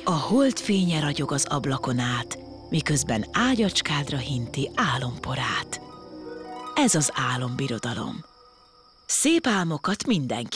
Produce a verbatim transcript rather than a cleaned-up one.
A hold fénye ragyog az ablakon át, miközben ágyacskádra hinti álomporát. Ez az álombirodalom. Szép álmokat mindenki